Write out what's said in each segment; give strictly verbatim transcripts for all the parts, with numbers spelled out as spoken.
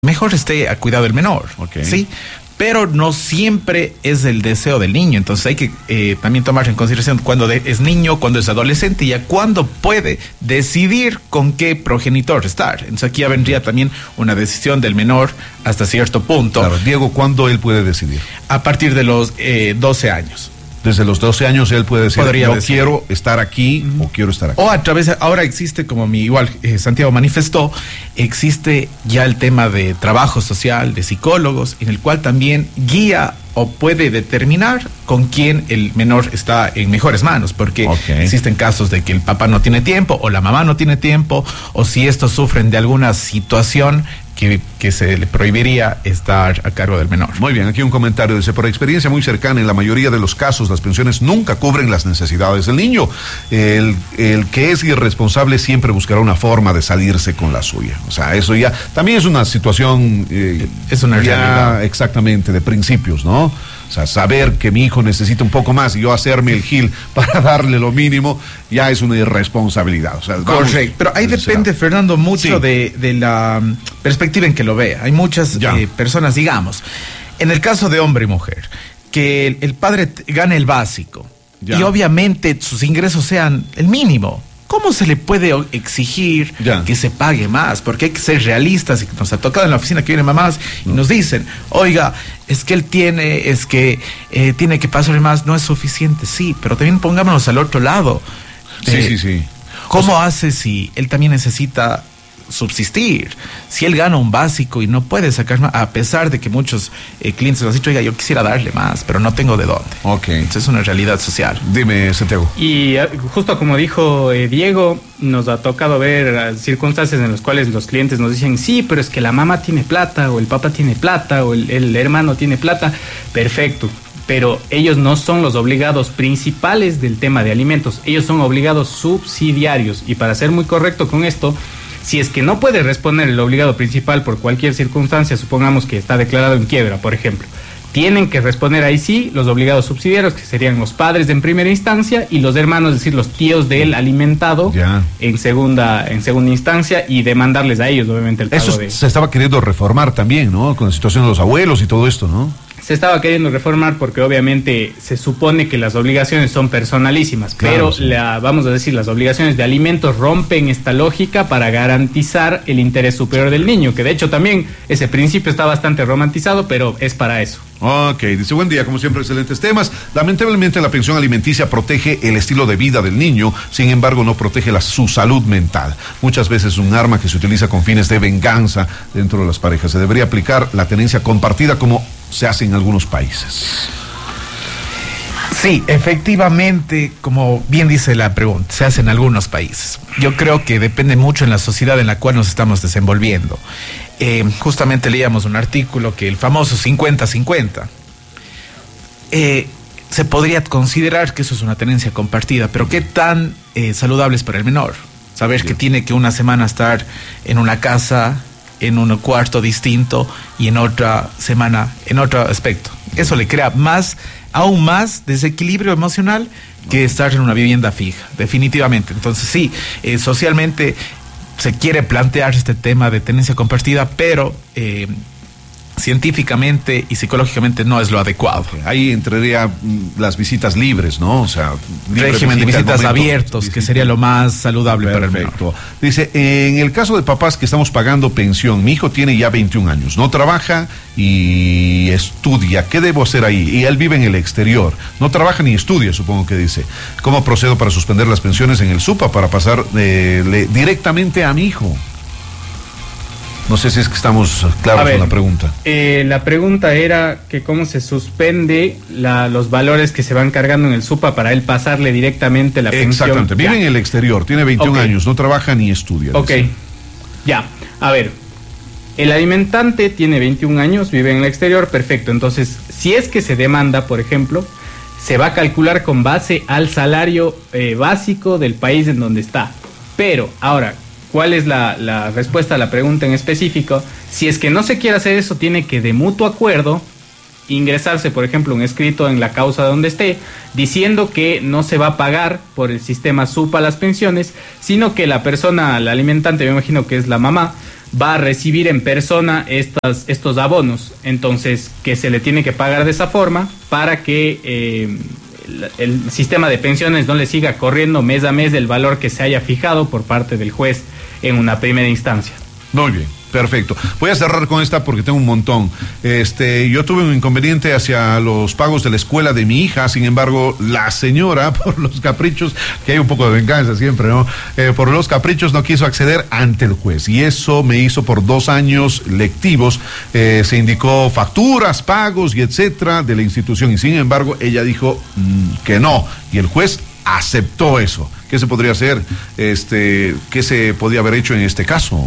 mejor esté a cuidado del menor, okay. ¿sí? Pero no siempre es el deseo del niño, entonces hay que eh, también tomar en consideración cuando de, es niño, cuando es adolescente y a cuándo puede decidir con qué progenitor estar. Entonces aquí ya vendría también una decisión del menor hasta cierto punto. Claro, Diego, ¿cuándo él puede decidir? A partir de los eh, doce años. Desde los doce años él puede decir, Podría yo decir. quiero estar aquí uh-huh. o quiero estar aquí. O a través, ahora existe, como mi igual eh, Santiago manifestó, existe ya el tema de trabajo social, de psicólogos, en el cual también guía o puede determinar con quién el menor está en mejores manos, porque okay. existen casos de que el papá no tiene tiempo o la mamá no tiene tiempo, o si estos sufren de alguna situación que, que se le prohibiría estar a cargo del menor. Muy bien, aquí un comentario dice, por experiencia muy cercana, en la mayoría de los casos las pensiones nunca cubren las necesidades del niño. El, el que es irresponsable siempre buscará una forma de salirse con la suya. O sea, eso ya también es una situación eh, es una ya realidad. Exactamente, de principios, ¿no? O sea, saber que mi hijo necesita un poco más y yo hacerme el gil para darle lo mínimo, ya es una irresponsabilidad. O sea, vamos, correcto, pero ahí depende, Fernando, mucho sí. de, de la um, perspectiva en que lo vea. Hay muchas eh, personas, digamos, en el caso de hombre y mujer, que el, el padre gane el básico ya. y obviamente sus ingresos sean el mínimo. ¿Cómo se le puede exigir ya. que se pague más? Porque hay que ser realistas, y nos ha tocado en la oficina que vienen mamás y no. nos dicen, oiga, es que él tiene, es que eh, tiene que pasarle más, no es suficiente, sí, pero también pongámonos al otro lado. Sí, eh, sí, sí. ¿Cómo o sea, hace si él también necesita subsistir? Si él gana un básico y no puede sacar más, a pesar de que muchos eh, clientes nos han dicho, oiga, yo quisiera darle más, pero no tengo de dónde. Ok. Entonces es una realidad social. Dime, Santiago. Y uh, justo como dijo eh, Diego, nos ha tocado ver uh, circunstancias en las cuales los clientes nos dicen, sí, pero es que la mamá tiene plata, o el papá tiene plata, o el, el hermano tiene plata. Perfecto. Pero ellos no son los obligados principales del tema de alimentos, ellos son obligados subsidiarios. Y para ser muy correcto con esto, si es que no puede responder el obligado principal por cualquier circunstancia, supongamos que está declarado en quiebra, por ejemplo, tienen que responder ahí sí los obligados subsidiarios, que serían los padres en primera instancia y los hermanos, es decir, los tíos del alimentado ya. en segunda en segunda instancia, y demandarles a ellos, obviamente, el pago. Eso de... se estaba queriendo reformar también, ¿no? Con la situación de los abuelos y todo esto, ¿no? Se estaba queriendo reformar porque obviamente se supone que las obligaciones son personalísimas, claro, pero sí. la, vamos a decir, las obligaciones de alimentos rompen esta lógica para garantizar el interés superior del niño, que de hecho también ese principio está bastante romantizado, pero es para eso. Ok, dice, buen día, como siempre, excelentes temas. Lamentablemente la pensión alimenticia protege el estilo de vida del niño, sin embargo no protege la, su salud mental. Muchas veces es un arma que se utiliza con fines de venganza dentro de las parejas. Se debería aplicar la tenencia compartida como se hace en algunos países. Sí, efectivamente, como bien dice la pregunta, se hace en algunos países. Yo creo que depende mucho en la sociedad en la cual nos estamos desenvolviendo. Eh, justamente leíamos un artículo que el famoso cincuenta cincuenta, eh, se podría considerar que eso es una tenencia compartida, pero ¿qué tan eh, saludable es para el menor? Saber sí. que tiene que una semana estar en una casa, en un cuarto distinto, y en otra semana en otro aspecto. Eso le crea más, aún más desequilibrio emocional que estar en una vivienda fija, definitivamente. Entonces sí, eh, socialmente se quiere plantear este tema de tenencia compartida, pero eh, científicamente y psicológicamente no es lo adecuado. Ahí entraría las visitas libres, ¿no? O sea, régimen de visitas abiertos, que sería lo más saludable. Perfecto. Para el menor. Dice, en el caso de papás que estamos pagando pensión, mi hijo tiene ya veintiún años, no trabaja y estudia, ¿qué debo hacer ahí? Y él vive en el exterior, no trabaja ni estudia, supongo que dice. ¿Cómo procedo para suspender las pensiones en el SUPA para pasar eh, le, directamente a mi hijo? No sé si es que estamos claros ver, con la pregunta. Eh, la pregunta era que cómo se suspende la, los valores que se van cargando en el SUPA para él pasarle directamente la pensión. Exactamente, vive en el exterior, tiene veintiún okay. años, no trabaja ni estudia. Ok, dice. Ya, a ver, el alimentante tiene veintiún años, vive en el exterior, perfecto. Entonces, si es que se demanda, por ejemplo, se va a calcular con base al salario eh, básico del país en donde está. Pero, ahora, ¿cuál es la, la respuesta a la pregunta en específico? Si es que no se quiere hacer eso, tiene que de mutuo acuerdo ingresarse, por ejemplo, un escrito en la causa donde esté, diciendo que no se va a pagar por el sistema SUPA las pensiones, sino que la persona, la alimentante, me imagino que es la mamá, va a recibir en persona estas, estos abonos. Entonces, que se le tiene que pagar de esa forma para que eh, el, el sistema de pensiones no le siga corriendo mes a mes el valor que se haya fijado por parte del juez en una primera instancia. Muy bien, perfecto. Voy a cerrar con esta porque tengo un montón. Este, yo tuve un inconveniente hacia los pagos de la escuela de mi hija, sin embargo, la señora, por los caprichos, que hay un poco de venganza siempre, ¿no? Eh, por los caprichos no quiso acceder ante el juez y eso me hizo por dos años lectivos. Eh, se indicó facturas, pagos y etcétera de la institución y sin embargo, ella dijo mmm, que no y el juez aceptó eso. ¿Qué se podría hacer? Este, ¿qué se podía haber hecho en este caso?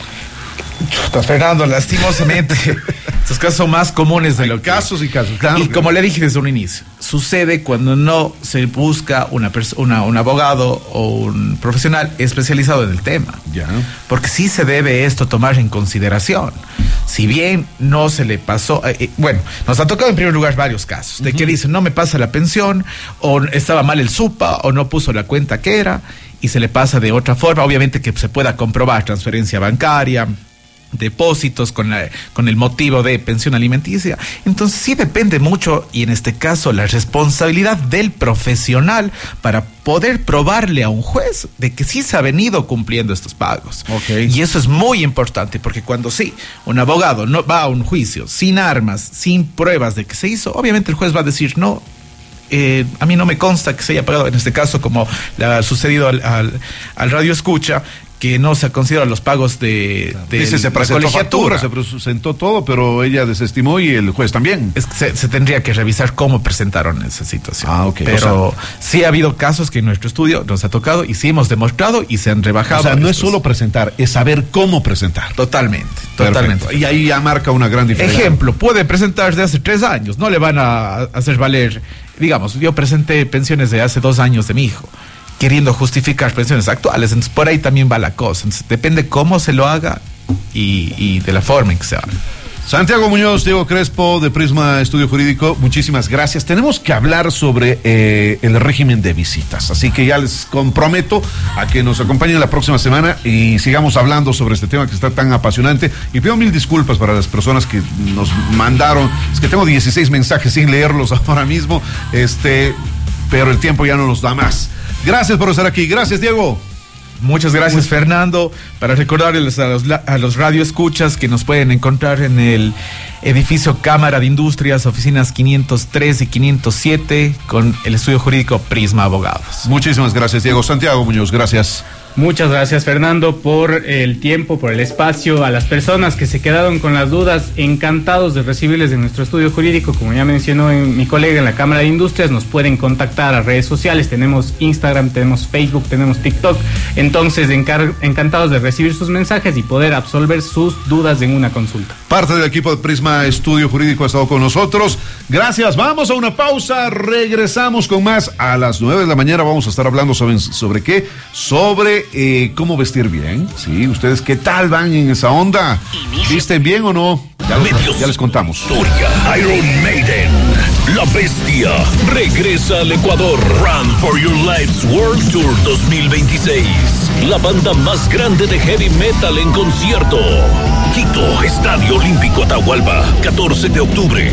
Chuta, Fernando, lastimosamente, estos casos son más comunes de lo que... Casos y casos, claro. Y claro. como le dije desde un inicio, sucede cuando no se busca una persona, un abogado o un profesional especializado en el tema. Ya. Porque sí se debe esto tomar en consideración. Si bien no se le pasó... Eh, eh, bueno, nos ha tocado en primer lugar varios casos, de uh-huh. que dicen, no me pasa la pensión, o estaba mal el SUPA, o no puso la cuenta que era, y se le pasa de otra forma, obviamente que se pueda comprobar transferencia bancaria, depósitos con la, con el motivo de pensión alimenticia. Entonces sí depende mucho y en este caso la responsabilidad del profesional para poder probarle a un juez de que sí se ha venido cumpliendo estos pagos. Okay. Y eso es muy importante porque cuando sí, un abogado no va a un juicio sin armas, sin pruebas de que se hizo, obviamente el juez va a decir no. Eh, a mí no me consta que se haya pagado, en este caso como le ha sucedido al, al, al radio escucha, que no se consideran los pagos de, de Dice, se presentó factura, se presentó todo, pero ella desestimó y el juez también. Es que se, se tendría que revisar cómo presentaron esa situación. Ah, ok. Pero o sea, sí ha habido casos que en nuestro estudio nos ha tocado y sí hemos demostrado y se han rebajado. O sea, no estos. es solo presentar, es saber cómo presentar. Totalmente, totalmente. Perfecto. Y ahí ya marca una gran diferencia. Ejemplo, puede presentar de hace tres años, no le van a hacer valer, digamos, yo presenté pensiones de hace dos años de mi hijo, queriendo justificar pensiones actuales, entonces por ahí también va la cosa, entonces depende cómo se lo haga y, y de la forma en que se haga. Santiago Muñoz, Diego Crespo de Prisma Estudio Jurídico, muchísimas gracias. Tenemos que hablar sobre eh, el régimen de visitas, así que ya les comprometo a que nos acompañen la próxima semana y sigamos hablando sobre este tema que está tan apasionante. Y pido mil disculpas para las personas que nos mandaron, es que tengo dieciséis mensajes sin leerlos ahora mismo, este, pero el tiempo ya no nos da más. Gracias por estar aquí. Gracias, Diego. Muchas gracias, Muy... Fernando. Para recordarles a los, a los radioescuchas que nos pueden encontrar en el edificio Cámara de Industrias, oficinas quinientos tres y quinientos siete, con el estudio jurídico Prisma Abogados. Muchísimas gracias, Diego. Santiago Muñoz, gracias. Muchas gracias, Fernando, por el tiempo, por el espacio. A las personas que se quedaron con las dudas, encantados de recibirles en nuestro estudio jurídico. Como ya mencionó mi colega en la Cámara de Industrias, nos pueden contactar a redes sociales. Tenemos Instagram, tenemos Facebook, tenemos TikTok. Entonces, encar- encantados de recibir sus mensajes y poder absolver sus dudas en una consulta. Parte del equipo de Prisma Estudio Jurídico ha estado con nosotros. Gracias. Vamos a una pausa. Regresamos con más. A las nueve de la mañana vamos a estar hablando sobre, sobre qué, sobre Eh, cómo vestir bien. Sí, ustedes qué tal van en esa onda. ¿Visten bien o no? Ya, los, ya les contamos. Historia. Iron Maiden, La Bestia, regresa al Ecuador. Run for Your Life's World Tour dos mil veintiséis. La banda más grande de heavy metal en concierto. Quito, Estadio Olímpico Atahualpa, catorce de octubre.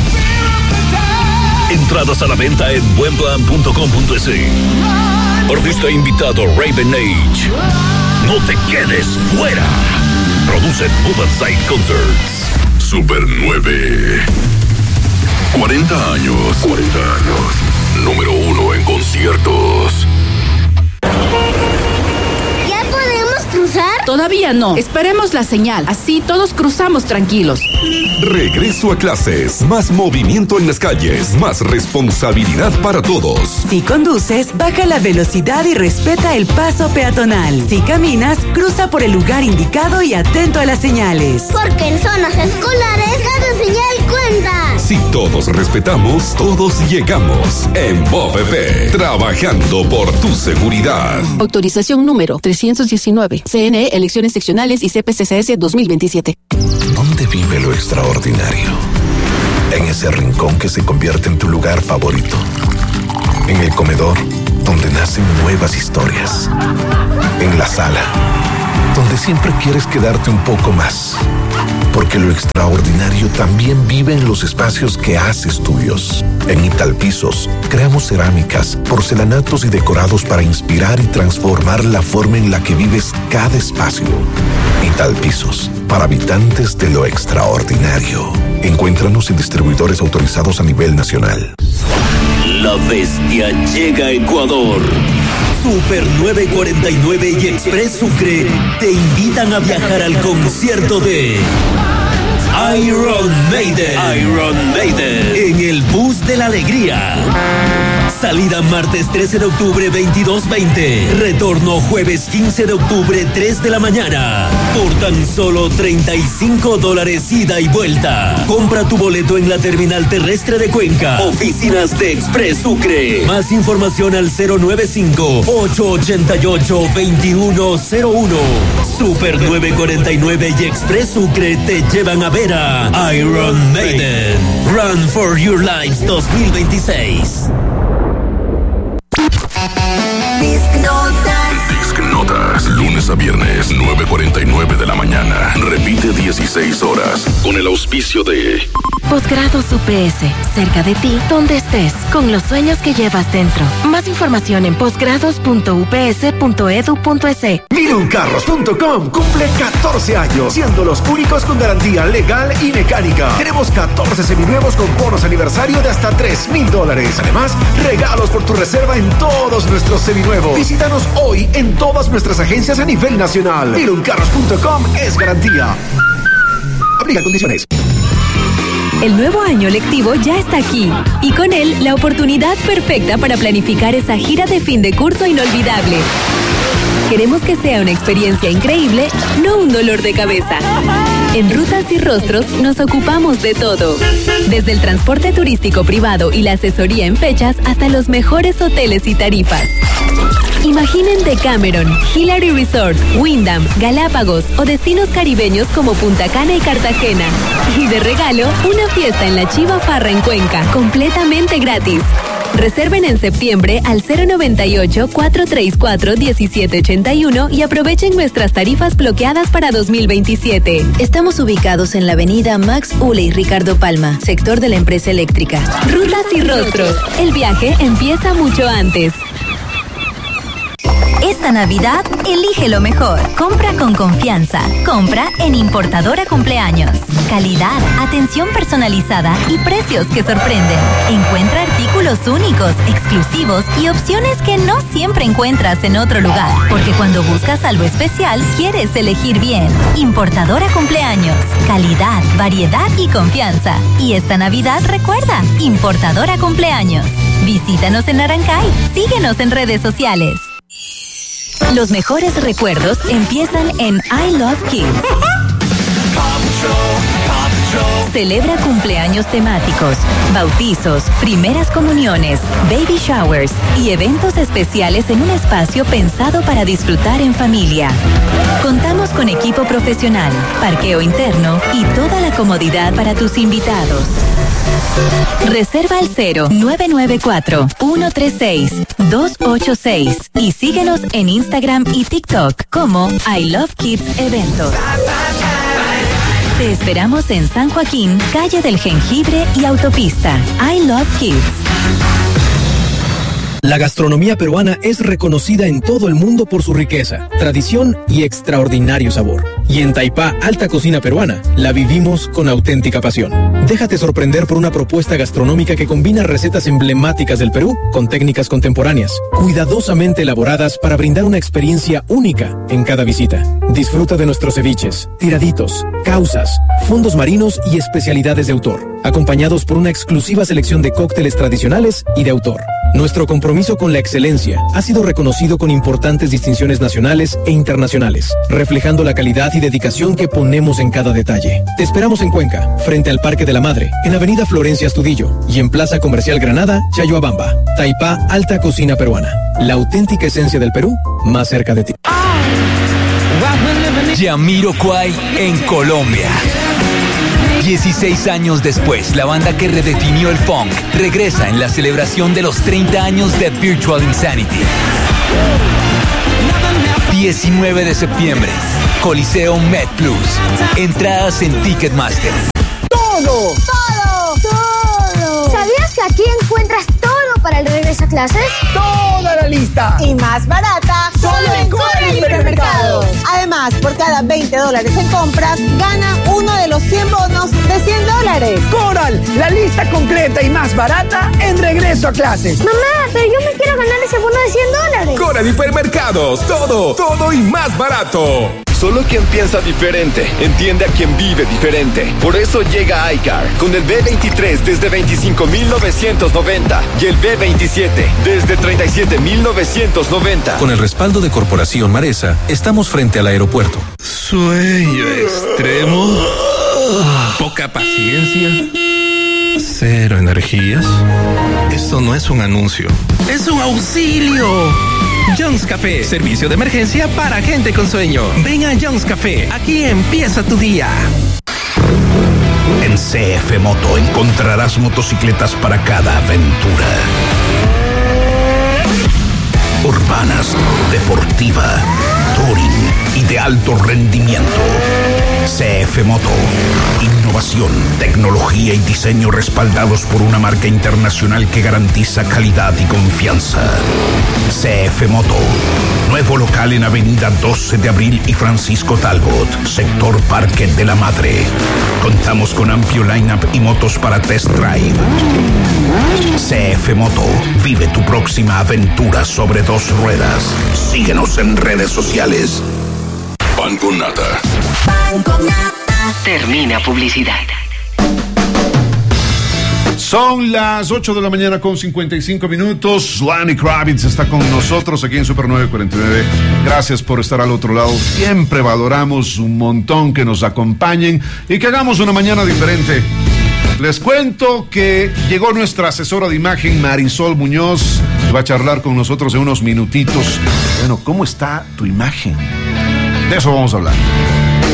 Entradas a la venta en buenplan punto com punto es. Artista invitado Raven Age. No te quedes fuera. Produce Move Side Concerts. Super nueve. cuarenta años. cuarenta años. Número uno en conciertos. ¿Ya podemos cruzar? Todavía no. Esperemos la señal. Así todos cruzamos tranquilos. Regreso a clases. Más movimiento en las calles. Más responsabilidad para todos. Si conduces, baja la velocidad y respeta el paso peatonal. Si caminas, cruza por el lugar indicado y atento a las señales. Porque en zonas escolares, cada señal cuenta. Si todos respetamos, todos llegamos. En B O F P, trabajando por tu seguridad. Autorización número trescientos diecinueve. C N E, elecciones seccionales y C P C C S dos mil veintisiete. ¿Dónde vive lo extraordinario? En ese rincón que se convierte en tu lugar favorito. En el comedor, donde nacen nuevas historias. En la sala, donde siempre quieres quedarte un poco más. Porque lo extraordinario también vive en los espacios que haces tuyos. En Italpisos, creamos cerámicas, porcelanatos y decorados para inspirar y transformar la forma en la que vives cada espacio. Italpisos, para habitantes de lo extraordinario. Encuéntranos en distribuidores autorizados a nivel nacional. La bestia llega a Ecuador. Super nueve cuarenta y nueve y Express Sucre te invitan a viajar al concierto de Iron Maiden. Iron Maiden. En el Bus de la Alegría. Salida martes trece de octubre veintidós veinte. Retorno jueves quince de octubre tres de la mañana. Por tan solo treinta y cinco dólares ida y vuelta. Compra tu boleto en la terminal terrestre de Cuenca. Oficinas de Express Sucre. Más información al cero nueve cinco, ocho ocho ocho, dos uno cero uno. Super nueve cuarenta y nueve y Express Sucre te llevan a ver a Iron Maiden. Run for Your Lives dos mil veintiséis. Disc Notas. Disc Notas, lunes a viernes, nueve cuarenta y nueve de la mañana. Repite dieciséis horas. Con el auspicio de Posgrados U P S, cerca de ti, donde estés, con los sueños que llevas dentro. Más información en posgrados punto u p s punto e d u punto e s e. Milun Carros punto com cumple catorce años, siendo los únicos con garantía legal y mecánica. Tenemos catorce seminuevos con bonos aniversario de hasta tres mil dólares. Además, regalos por tu reserva en todos nuestros seminuevos. Visítanos hoy en todas nuestras agencias a nivel nacional. Milun Carros punto com es garantía. Aplica condiciones. El nuevo año lectivo ya está aquí y con él la oportunidad perfecta para planificar esa gira de fin de curso inolvidable. Queremos que sea una experiencia increíble, no un dolor de cabeza. En Rutas y Rostros nos ocupamos de todo. Desde el transporte turístico privado y la asesoría en fechas hasta los mejores hoteles y tarifas. Imaginen Decameron, Hillary Resort, Wyndham, Galápagos o destinos caribeños como Punta Cana y Cartagena. Y de regalo, una fiesta en la Chiva Farra en Cuenca, completamente gratis. Reserven en septiembre al cero noventa y ocho, cuatrocientos treinta y cuatro, diecisiete ochenta y uno y aprovechen nuestras tarifas bloqueadas para dos mil veintisiete. Estamos ubicados en la avenida Max Ule y Ricardo Palma, sector de la empresa eléctrica. Rutas y Rostros. El viaje empieza mucho antes. Esta Navidad, elige lo mejor. Compra con confianza. Compra en Importadora Cumpleaños. Calidad, atención personalizada y precios que sorprenden. Encuentra artículos únicos, exclusivos y opciones que no siempre encuentras en otro lugar. Porque cuando buscas algo especial, quieres elegir bien. Importadora Cumpleaños. Calidad, variedad y confianza. Y esta Navidad, recuerda, Importadora Cumpleaños. Visítanos en Arancay. Síguenos en redes sociales. Los mejores recuerdos empiezan en I Love Kids. Celebra cumpleaños temáticos, bautizos, primeras comuniones, baby showers y eventos especiales en un espacio pensado para disfrutar en familia. Contamos con equipo profesional, parqueo interno y toda la comodidad para tus invitados. Reserva al cero nueve nueve cuatro, uno tres seis, dos ocho seis y síguenos en Instagram y TikTok como I Love Kids Eventos. Te esperamos en San Joaquín, calle del Jengibre y Autopista. I Love Kids. La gastronomía peruana es reconocida en todo el mundo por su riqueza, tradición y extraordinario sabor. Y en Taipá Alta Cocina Peruana, la vivimos con auténtica pasión. Déjate sorprender por una propuesta gastronómica que combina recetas emblemáticas del Perú con técnicas contemporáneas, cuidadosamente elaboradas para brindar una experiencia única en cada visita. Disfruta de nuestros ceviches, tiraditos, causas, fondos marinos y especialidades de autor, acompañados por una exclusiva selección de cócteles tradicionales y de autor. Nuestro compromiso con la excelencia ha sido reconocido con importantes distinciones nacionales e internacionales, reflejando la calidad y dedicación que ponemos en cada detalle. Te esperamos en Cuenca, frente al Parque de la Madre, en Avenida Florencia Astudillo y en Plaza Comercial Granada, Chayoabamba. Taipá Alta Cocina Peruana. La auténtica esencia del Perú, más cerca de ti. Jamiroquai en Colombia. dieciséis años después, la banda que redefinió el funk regresa en la celebración de los treinta años de Virtual Insanity. diecinueve de septiembre, Coliseo MedPlus. Entradas en Ticketmaster. ¡Todo! ¡Todo! ¡Todo! ¿Sabías que aquí encuentras todo para el regreso a clases? ¡Toda la lista! Y más barata, solo en Coral Hipermercados. Además, por cada veinte dólares en compras, gana uno de los cien bonos de cien dólares. Coral, la lista completa y más barata en regreso a clases. Mamá, pero yo me quiero ganar ese bono de cien dólares. Coral Hipermercados, todo, todo y más barato. Solo quien piensa diferente entiende a quien vive diferente. Por eso llega iCar con el B veintitrés desde veinticinco mil novecientos noventa y el B veintisiete desde treinta y siete mil novecientos noventa. Con el respaldo de Corporación Maresa, estamos frente al aeropuerto. Sueño extremo, poca paciencia, cero energías. Esto no es un anuncio, es un auxilio. Jones Café, servicio de emergencia para gente con sueño. Ven a Jones Café, aquí empieza tu día. En C F Moto encontrarás motocicletas para cada aventura. Urbanas, deportiva, touring y de alto rendimiento. C F Moto. Innovación, tecnología y diseño respaldados por una marca internacional que garantiza calidad y confianza. C F Moto. Nuevo local en Avenida doce de abril y Francisco Talbot, sector Parque de la Madre. Contamos con amplio line-up y motos para test drive. C F Moto. Vive tu próxima aventura sobre dos ruedas. Síguenos en redes sociales. Pan con nata. Pan con nata. Termina publicidad. Son las ocho de la mañana con cincuenta y cinco minutos. Lenny Kravitz está con nosotros aquí en Super nueve cuarenta y nueve. Gracias por estar al otro lado. Siempre valoramos un montón que nos acompañen y que hagamos una mañana diferente. Les cuento que llegó nuestra asesora de imagen, Marisol Muñoz, que va a charlar con nosotros en unos minutitos. Bueno, ¿cómo está tu imagen? De eso vamos a hablar.